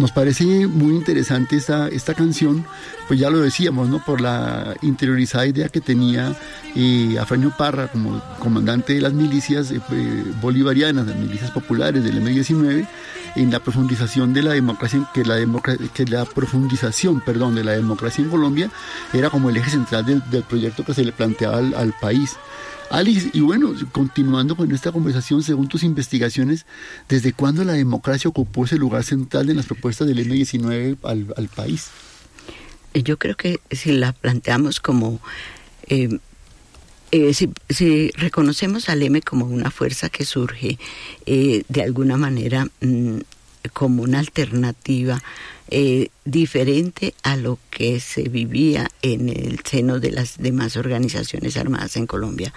Nos parece muy interesante esta canción, pues ya lo decíamos, ¿no? Por la interiorizada idea que tenía Afranio Parra como comandante de las milicias bolivarianas, las milicias populares del M-19, en la profundización de la democracia, que la profundización de la democracia en Colombia era como el eje central del proyecto que se le planteaba al país. Alice, y bueno, continuando con esta conversación, según tus investigaciones, ¿desde cuándo la democracia ocupó ese lugar central en las propuestas del M-19 al país? Yo creo que si la planteamos como... si reconocemos al M como una fuerza que surge de alguna manera como una alternativa diferente a lo que se vivía en el seno de las demás organizaciones armadas en Colombia,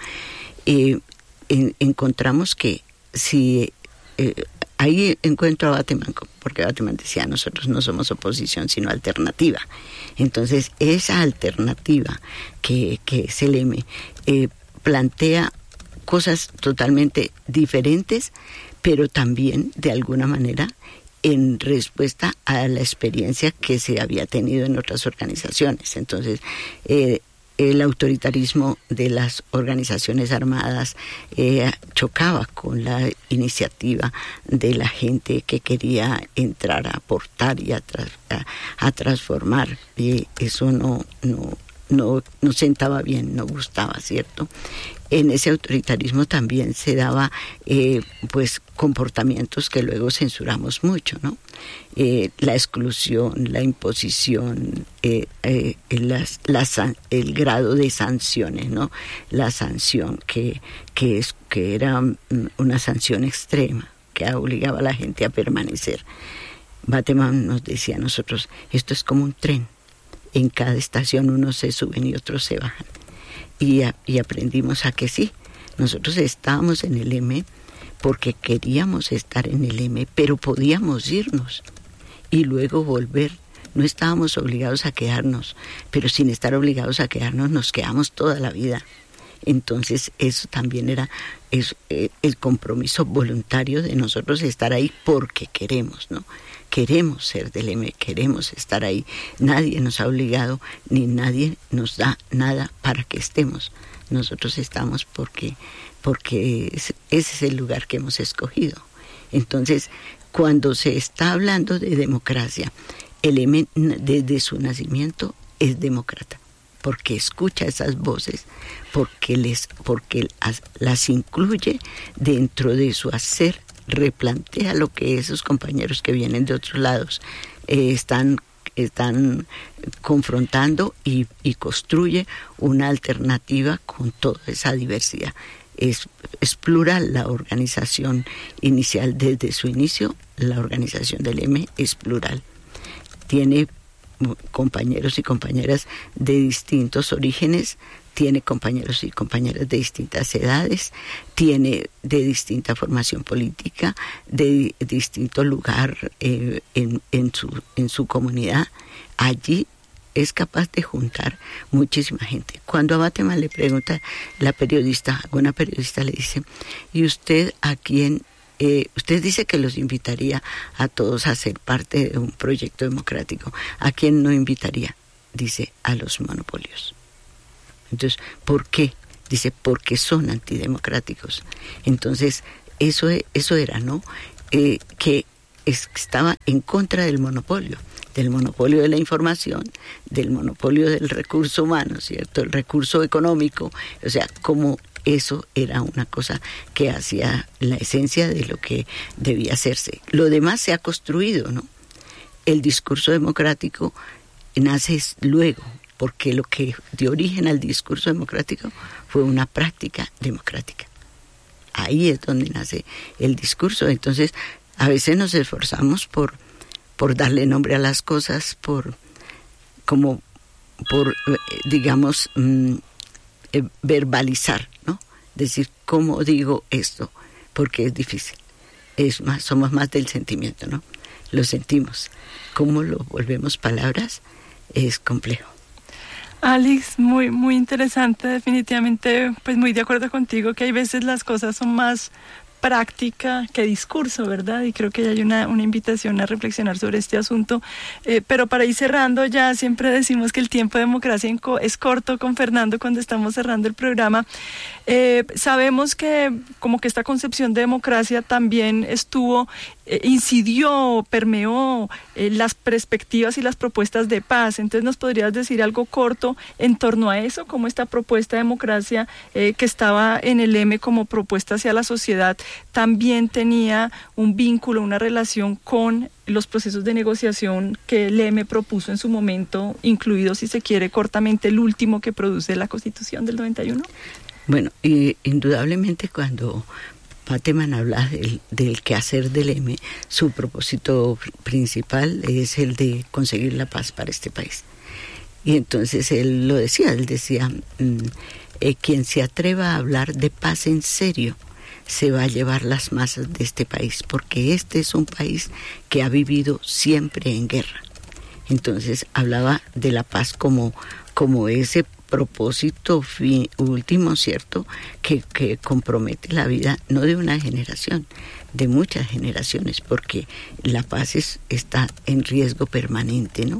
encontramos que si ahí encuentro a Bateman, porque Bateman decía, nosotros no somos oposición sino alternativa. Entonces esa alternativa que es el M plantea cosas totalmente diferentes, pero también de alguna manera en respuesta a la experiencia que se había tenido en otras organizaciones. Entonces, el autoritarismo de las organizaciones armadas chocaba con la iniciativa de la gente que quería entrar a aportar y a transformar. Y eso no sentaba bien, no gustaba, ¿cierto? En ese autoritarismo también se daba pues comportamientos que luego censuramos mucho, ¿no? La exclusión, la imposición, el grado de sanciones, ¿no? La sanción que era una sanción extrema que obligaba a la gente a permanecer. Bateman nos decía a nosotros, esto es como un tren, en cada estación unos se suben y otros se bajan. Y aprendimos a que sí, nosotros estábamos en el M porque queríamos estar en el M, pero podíamos irnos y luego volver. No estábamos obligados a quedarnos, pero sin estar obligados a quedarnos nos quedamos toda la vida. Entonces eso también era el compromiso voluntario de nosotros estar ahí porque queremos, ¿no? Queremos ser del M, queremos estar ahí. Nadie nos ha obligado, ni nadie nos da nada para que estemos. Nosotros estamos porque ese es el lugar que hemos escogido. Entonces, cuando se está hablando de democracia, el M desde su nacimiento es demócrata, porque escucha esas voces, porque las incluye dentro de su hacer, replantea lo que esos compañeros que vienen de otros lados están confrontando y construye una alternativa con toda esa diversidad. Es plural la organización inicial. Desde su inicio, la organización del M es plural. Tiene compañeros y compañeras de distintos orígenes, tiene compañeros y compañeras de distintas edades, tiene de distinta formación política, de distinto lugar en su comunidad. Allí es capaz de juntar muchísima gente. Cuando a Bateman le pregunta alguna periodista le dice, ¿y usted a quién? Usted dice que los invitaría a todos a ser parte de un proyecto democrático. ¿A quién no invitaría? Dice, a los monopolios. Entonces, ¿por qué? Dice, porque son antidemocráticos. Entonces, eso era, ¿no? Que estaba en contra del monopolio de la información, del monopolio del recurso humano, ¿cierto? El recurso económico, o sea, como eso era una cosa que hacía la esencia de lo que debía hacerse. Lo demás se ha construido, ¿no? El discurso democrático nace luego, porque lo que dio origen al discurso democrático fue una práctica democrática. Ahí es donde nace el discurso. Entonces, a veces nos esforzamos por darle nombre a las cosas, digamos, verbalizar, ¿no? Decir, ¿cómo digo esto? Porque es difícil. Somos más del sentimiento, ¿no? Lo sentimos. ¿Cómo lo volvemos palabras? Es complejo. Alice, muy, muy interesante, definitivamente, pues muy de acuerdo contigo que hay veces las cosas son más práctica que discurso, ¿verdad? Y creo que hay una invitación a reflexionar sobre este asunto. Pero para ir cerrando, ya siempre decimos que el tiempo de democracia es corto con Fernando cuando estamos cerrando el programa. Sabemos que como que esta concepción de democracia también incidió, permeó las perspectivas y las propuestas de paz. Entonces, ¿nos podrías decir algo corto en torno a eso? Como esta propuesta de democracia que estaba en el M como propuesta hacia la sociedad, también tenía un vínculo, una relación con los procesos de negociación que el M propuso en su momento, incluido, si se quiere, cortamente el último que produce la Constitución del 91? Bueno, indudablemente cuando Bateman habla del quehacer del M, su propósito principal es el de conseguir la paz para este país. Y entonces él decía, quien se atreva a hablar de paz en serio se va a llevar las masas de este país, porque este es un país que ha vivido siempre en guerra. Entonces hablaba de la paz como ese propósito último, ¿cierto?, que compromete la vida no de una generación, de muchas generaciones, porque la paz está en riesgo permanente, ¿no?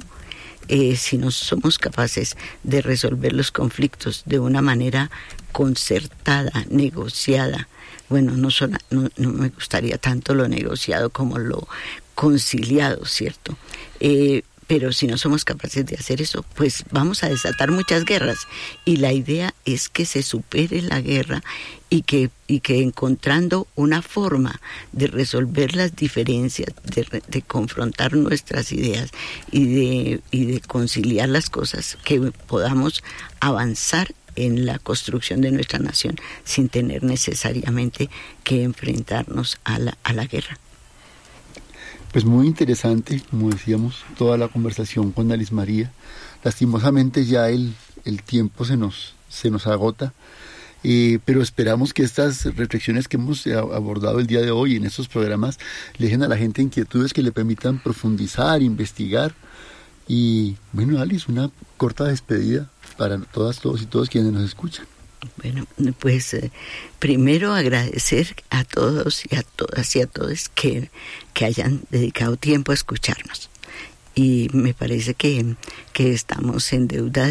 Si no somos capaces de resolver los conflictos de una manera concertada, negociada, bueno, no me gustaría tanto lo negociado como lo conciliado, ¿cierto?, pero si no somos capaces de hacer eso, pues vamos a desatar muchas guerras. Y la idea es que se supere la guerra y que encontrando una forma de resolver las diferencias, de confrontar nuestras ideas y de conciliar las cosas, que podamos avanzar en la construcción de nuestra nación sin tener necesariamente que enfrentarnos a la guerra. Pues muy interesante, como decíamos, toda la conversación con Alice María. Lastimosamente ya el tiempo se nos agota, pero esperamos que estas reflexiones que hemos abordado el día de hoy en estos programas le dejen a la gente inquietudes que le permitan profundizar, investigar. Y bueno, Alice, una corta despedida para todas, todos y todos quienes nos escuchan. Bueno, pues primero agradecer a todos y a todas y a todos que hayan dedicado tiempo a escucharnos. Y me parece que estamos en deuda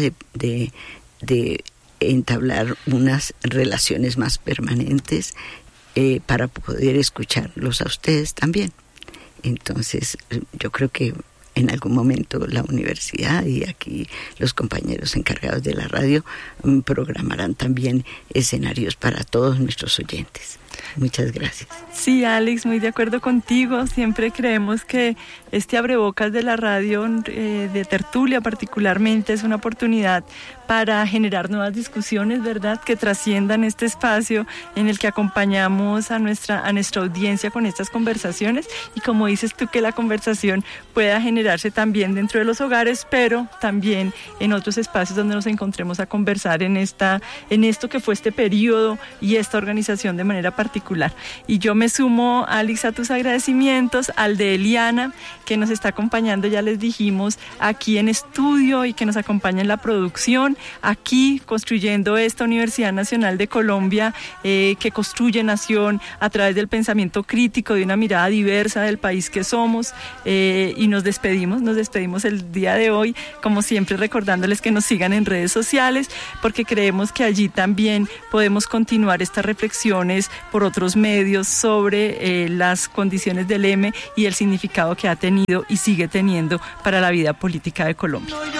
de entablar unas relaciones más permanentes para poder escucharlos a ustedes también. Entonces, yo creo que en algún momento la universidad y aquí los compañeros encargados de la radio programarán también escenarios para todos nuestros oyentes. Muchas gracias. Sí, Alex, muy de acuerdo contigo. Siempre creemos que este abrebocas de la radio, de tertulia particularmente, es una oportunidad para generar nuevas discusiones, ¿verdad?, que trasciendan este espacio en el que acompañamos a nuestra audiencia con estas conversaciones. Y como dices tú, que la conversación pueda generarse también dentro de los hogares, pero también en otros espacios donde nos encontremos a conversar en esto que fue este periodo y esta organización de manera particular. Y yo me sumo, Alex, a tus agradecimientos, al de Eliana, que nos está acompañando, ya les dijimos, aquí en estudio y que nos acompaña en la producción, aquí construyendo esta Universidad Nacional de Colombia, que construye nación a través del pensamiento crítico, de una mirada diversa del país que somos, y nos despedimos el día de hoy, como siempre recordándoles que nos sigan en redes sociales, porque creemos que allí también podemos continuar estas reflexiones por otros medios sobre las condiciones del M y el significado que ha tenido y sigue teniendo para la vida política de Colombia.